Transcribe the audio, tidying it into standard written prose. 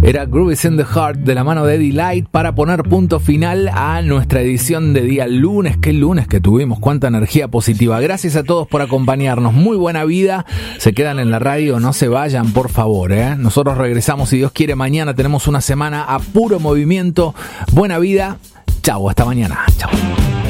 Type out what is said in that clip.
Era Grooves in the Heart de la mano de Eddie Light para poner punto final a nuestra edición de día lunes. Qué lunes que tuvimos, cuánta energía positiva. Gracias a todos por acompañarnos. Muy buena vida. Se quedan en la radio, no se vayan, por favor, ¿eh? Nosotros regresamos, si Dios quiere, mañana. Tenemos una semana a puro movimiento. Buena vida. Chau, hasta mañana. Chau.